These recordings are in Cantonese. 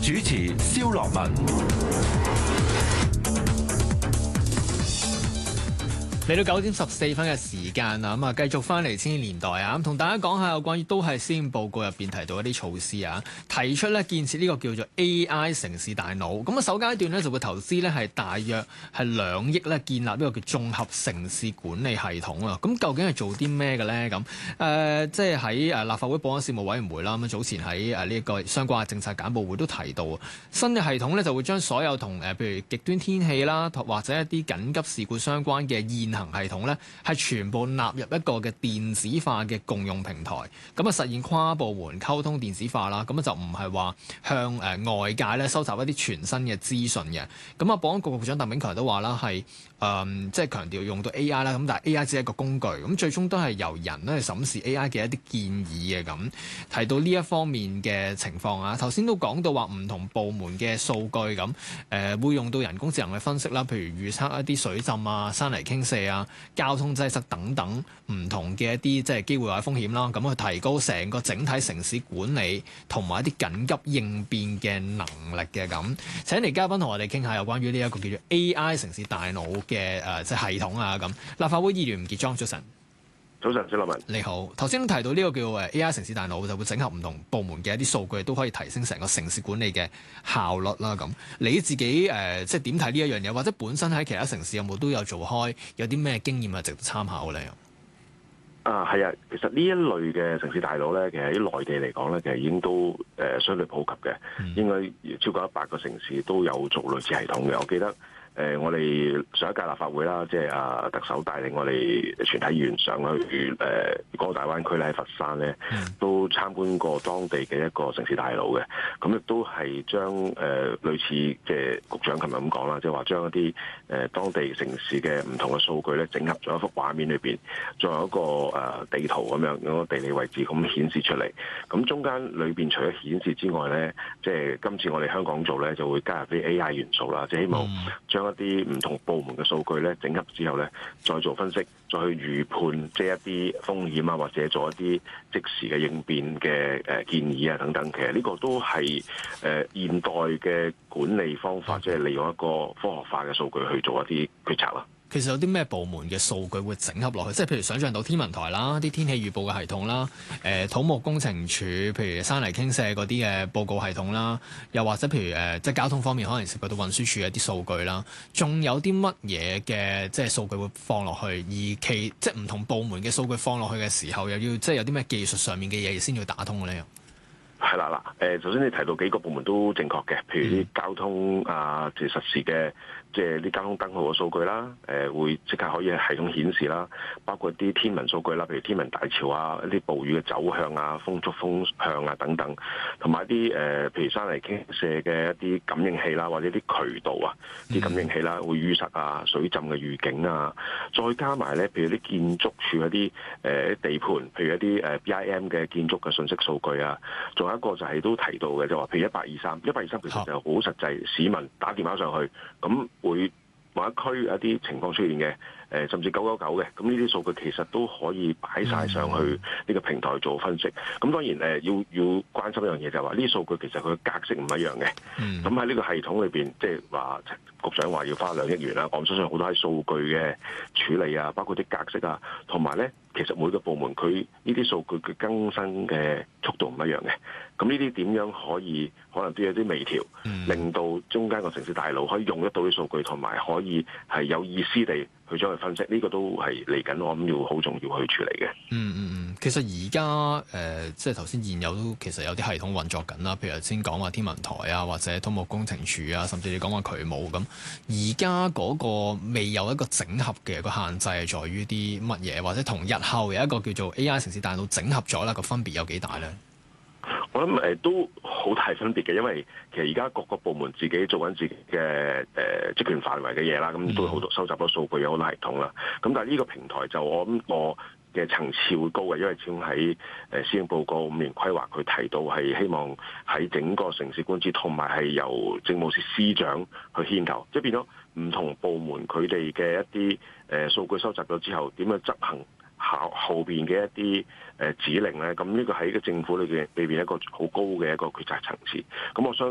主持蕭樂文。 嚟到9:14嘅時間啦，繼續翻嚟千禧年代啊，同大家講下有關於都係施政報告入邊提到一啲措施啊，提出咧建設呢個叫做 AI 城市大腦。咁首階段咧就會投資咧係大約係2億咧建立呢個叫綜合城市管理系統啊。咁究竟係做啲咩嘅咧？咁即係喺立法會保安事務委員會啦，咁早前喺呢個相關嘅政策簡報會都提到，新嘅系統咧就會將所有同譬如極端天氣啦，或者一啲緊急事故相關嘅現行系統咧係全部納入一個嘅電子化嘅共用平台，咁啊實現跨部門溝通電子化啦，咁啊就唔係話向外界咧收集一啲全新嘅資訊嘅。咁啊，保安局局長鄧炳強都話啦，係即係強調用到 AI 啦，咁但係 AI 只係一個工具，咁最終都係由人咧去審視 AI 嘅一啲建議嘅。咁提到呢一方面嘅情況啊，頭先都講到話唔同部門嘅數據咁會用到人工智能去分析啦，譬如預測一啲水浸啊、山泥傾瀉啊、交通擠塞等等唔同嘅一啲即係機會或者風險啦，咁去提高成個整體城市管理同埋一啲緊急應變嘅能力嘅。咁請嚟嘉賓同我哋傾下有關於呢一個叫做 AI 城市大腦嘅即係系統啊。咁立法會議員吳傑莊，早晨。 早晨，蕭樂文。 你好。頭先都提到呢個叫 AI 城市大腦就會整合唔同部門嘅一啲數據，都可以提升成個城市管理嘅效率啦。咁你自己即係點睇呢一樣嘢？或者本身喺其他城市有冇都有做開，有啲咩經驗係值得參考咧？ 係啊，其實呢一類嘅城市大腦咧，其實喺內地嚟講咧，其實已經都相對普及嘅，應該超過100個城市都有做類似系統嘅。我記得我哋上一屆立法會啦，即係特首帶領我哋全體議員上去嗰個大灣區咧，喺佛山咧都參觀過當地嘅一個城市大腦嘅。咁亦都係將類似嘅局長琴日咁講啦，即係話將一啲當地城市嘅唔同嘅數據咧，整合咗一幅畫面裏邊，作為一個地圖咁樣，嗰個地理位置咁顯示出嚟。咁中間裏邊除咗顯示之外咧，即係今次我哋香港做咧，就會加入啲 AI 元素啦，即係希望將一啲唔同部門嘅數據咧整合之後咧，再做分析，再去預判即係一啲風險啊，或者做一啲即時嘅應變嘅建議啊等等。其實呢個都係現代嘅管理方法，即係利用一個科學化嘅數據去做一啲決策啦。 其實有啲咩部門嘅數據會整合落去？即係譬如想像到天文台啦、啲天氣預報嘅系統啦、土木工程署譬如山泥傾瀉嗰啲嘅報告系統啦，又或者譬如即係交通方面可能涉及到運輸署嘅一啲數據啦，仲有啲乜嘢嘅即係數據會放落去？而即係唔同部門嘅數據放落去嘅時候，又要即係有啲咩技術上面嘅嘢先要打通嘅咧？ 係啦嗱，首先你提到幾個部門都正確嘅，譬如啲交通即係實時嘅，即係啲交通燈號嘅數據啦，會即刻可以喺系統顯示啦，包括啲天文數據啦，譬如天文大潮啊，一啲暴雨嘅走向啊、風速風向啊等等，同埋一啲譬如山泥傾瀉嘅一啲感應器啦，或者啲渠道啊啲感應器啦，會淤塞啊、水浸嘅預警啊，再加埋咧，譬如啲建築署一啲地盤，譬如一啲BIM 嘅建築嘅信息數據啊，仲有一個就係都提到嘅，就話譬如123其實就好實際，市民打電話上去，咁會某一區有一啲情況出現嘅，甚至999嘅，咁呢啲數據其實都可以擺晒上去呢個平台做分析。咁當然要關心一樣嘢就係話，呢啲數據其實佢格式唔一樣嘅。咁喺呢個系統裏邊，即係話局長話要花2億元啦，我相信好多喺數據嘅處理啊，包括啲格式啊，同埋咧，其實每個部門佢呢啲數據嘅更新嘅速度唔一樣嘅。咁呢啲點樣可能都有啲微調，令到中間個城市大腦可以用得到啲數據，同埋可以係有意思地去將佢分析。呢個都係嚟緊，我諗要好重要去處理嘅。 其實而家即係頭先現有都其實有啲系統運作緊啦，譬如先講話天文台啊，或者土木工程署啊，甚至你講話渠務咁。而家嗰個未有一個整合嘅個限制係在於啲乜嘢，或者同日後有一個叫做 AI 城市大腦整合咗啦，個分別有幾大咧？ 我諗都好大分別嘅，因為其實而家各個部門自己做緊自己嘅職權範圍嘅嘢啦，咁都好多收集咗數據，有好多系統啦。咁但係呢個平台就我諗我嘅層次會高嘅，因為始終喺施政報告5年規劃，佢提到係希望喺整個城市管治同埋係由政務司司長去牽頭，即係變咗唔同部門佢哋嘅一啲數據收集咗之後，點樣執行後邊嘅一啲指令咧，咁呢個喺個政府裏邊一個好高嘅一個決策層次。咁我相信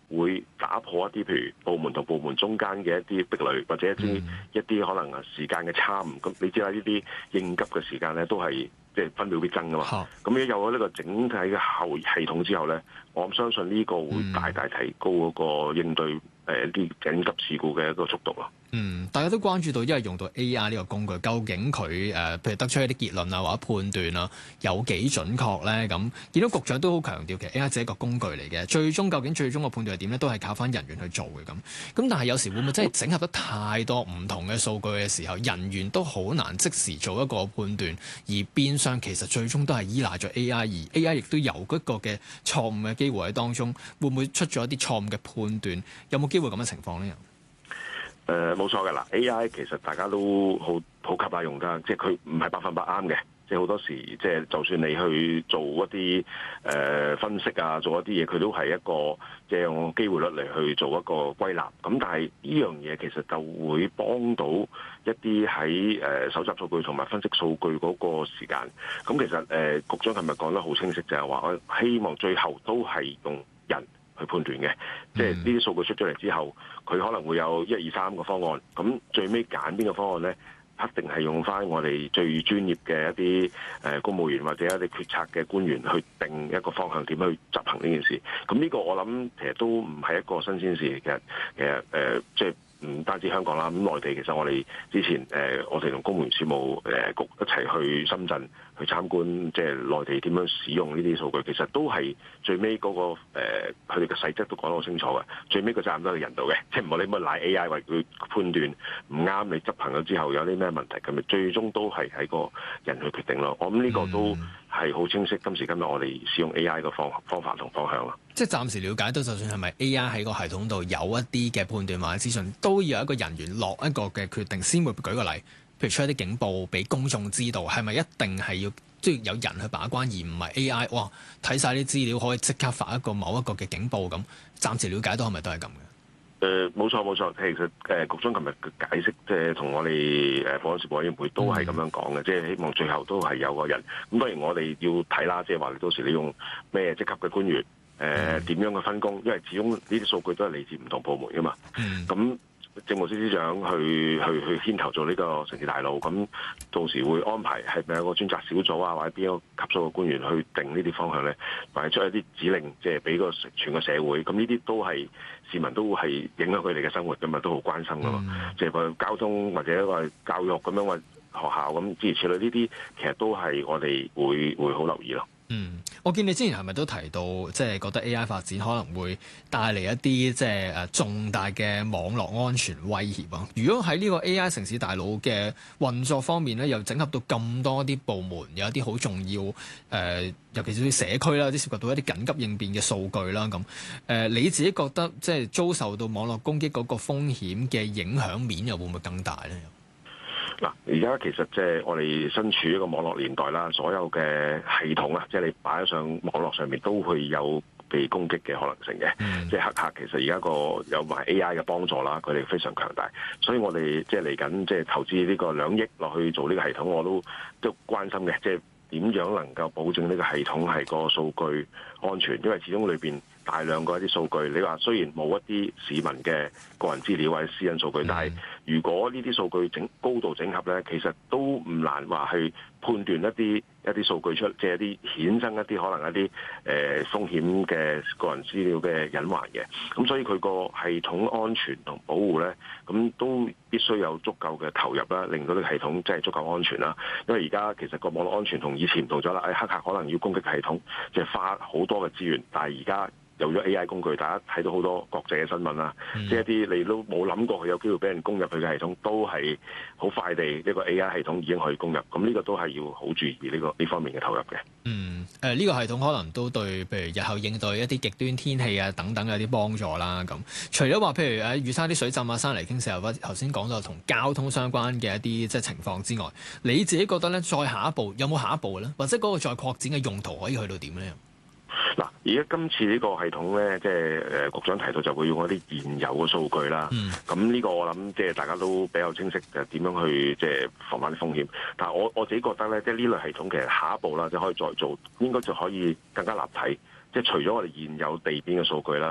會打破一啲譬如部門同部門中間嘅一啲壁壘，或者一啲可能時間嘅差誤。咁你知啦，呢啲應急嘅時間咧都係即係分秒必爭噶嘛。咁如果有咗呢個整體嘅後系統之後咧，我相信呢個會大大提高嗰個應對一啲緊急事故嘅一個速度咯。 大家都關注到，因為用到 AI 呢個工具，究竟佢譬如得出一啲結論啊，或者判斷啊，有幾準確咧？咁見到局長都好強調，其實 AI 只係一個工具嚟嘅，究竟最終個判斷係點咧，都係靠翻人員去做嘅咁。咁但係有時會唔會真係整合得太多唔同嘅數據嘅時候，人員都好難即時做一個判斷，而變相其實最終都係依賴咗 AI， 而 AI 亦都有嗰個嘅錯誤嘅機會喺當中，會唔會出咗一啲錯誤嘅判斷？有冇機會咁嘅情況咧？ 冇錯嘅啦 ，AI 其實大家都好普及啦，用得，即係佢唔係百分百啱嘅，即係好多時，即係就算你去做一啲分析啊，做一啲嘢，佢都係一個即係用機會率嚟去做一個歸納。咁但係呢樣嘢其實就會幫到一啲喺搜集數據同埋分析數據嗰個時間。咁其實局長琴日講得好清晰，就係話我希望最後都係用人去判斷嘅，即係呢啲數據出咗嚟之後，佢可能會有1、2、3個方案，咁最尾揀邊個方案呢？一定係用翻我哋最專業嘅一啲公務員或者一啲決策嘅官員去定一個方向，點去執行呢件事。咁呢個我諗其實都唔係一個新鮮事，其實即係唔單止香港啦，咁內地其實我哋之前我哋同公務員事務局一齊去深圳去參觀，即係內地點樣使用呢啲數據，其實都係最尾嗰個佢哋嘅細則都講得好清楚嘅。最尾個責任都係人度嘅，即係唔好你乜賴 AI 為佢判斷唔啱，你執行咗之後有啲咩問題，咁咪最終都係喺個人去決定咯。我諗呢個都係好清晰，今時今日我哋使用 AI 嘅方法同方向啦。即係暫時了解到，就算係咪 AI 喺個系統度有一啲嘅判斷或者資訊，都要有一個人員落一個嘅決定先會。舉個例，譬如出一啲警報俾公眾知道，係咪一定係要即係有人去把關，而唔係 AI？哇，睇晒啲資料可以即刻發一個某一個嘅警報咁。暫時了解到係咪都係咁嘅？ 冇錯，其實局長琴日嘅解釋，即係同我哋保安事務委員會都係咁樣講嘅，即係希望最後都係有個人。咁當然我哋要睇啦，即係話你到時你用咩職級嘅官員，點樣嘅分工，因為始終呢啲數據都係嚟自唔同部門噶嘛。咁政務司司長去牽頭做呢個城市大路，咁到時會安排係咪有個專責小組啊，或者邊一個級數嘅官員去定呢啲方向咧，或者出一啲指令，即係俾個全個社會。咁呢啲都係市民都係影響佢哋嘅生活噶嘛，都好關心噶嘛。即係個交通或者話教育咁樣，或學校咁諸如此類，呢啲其實都係我哋會好留意咯。 我見你之前係咪都提到，即係覺得 AI 發展可能會帶嚟一啲即係重大嘅網絡安全威脅啊？如果喺呢個 AI 城市大腦嘅運作方面咧，又整合到咁多啲部門，有一啲好重要尤其是啲社區啦，啲涉及到一啲緊急應變嘅數據啦，咁你自己覺得即係遭受到網絡攻擊嗰個風險嘅影響面又會唔會更大咧？ 嗱，而家其實即係我哋身處一個網絡年代啦，所有嘅系統啊，即係你擺咗上網絡上面都會有被攻擊嘅可能性嘅。即係黑客其實而家個有埋 AI 嘅幫助啦，佢哋非常強大，所以我哋即係嚟緊即係投資呢個2億落去做呢個系統，我都關心嘅，即係點樣能夠保證呢個系統係個數據安全，因為始終裏邊大量嘅一啲數據，你話雖然冇一啲市民嘅個人資料或者私隱數據，但係如果呢啲數據高度整合咧，其實都唔難話去判斷一啲數據出，即係一啲衍生一啲可能一啲風險嘅個人資料嘅隱患嘅。咁所以佢個系統安全同保護咧，咁都必須有足夠嘅投入啦，令到呢個系統真係足夠安全啦。因為而家其實個網絡安全同以前唔同咗啦，黑客可能要攻擊系統，即係花好多嘅資源，但係而家有咗 AI 工具，大家睇到好多國際嘅新聞啦，即係一啲你都冇諗過佢有機會俾人攻入佢嘅系統，都係好快地呢個 AI 系統已經可以攻入。咁呢個都係要好注意呢方面嘅投入嘅。 呢個系統可能都對，譬如日後應對一啲極端天氣啊等等有啲幫助啦。咁除咗話譬如雨山啲水浸啊、山泥傾瀉或者頭先講到同交通相關嘅一啲即係情況之外，你自己覺得咧再下一步有冇下一步咧？或者嗰個再擴展嘅用途可以去到點咧？ 嗱，而家今次呢個系統咧，即係局長提到就會用一啲現有嘅數據啦。咁呢個我諗即係大家都比較清晰，就點樣去即係防範啲風險。但係我自己覺得咧，即係呢類系統其實下一步啦，就可以再做，應該就可以更加立體。即係除咗我哋現有地邊嘅數據啦，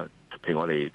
譬如我哋